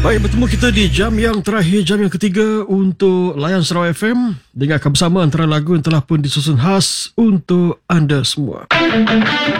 Baik, bertemu kita di jam yang terakhir, jam yang ketiga untuk Layan Sarawak FM. Dengarkan bersama antara lagu yang telah pun disusun khas untuk anda semua.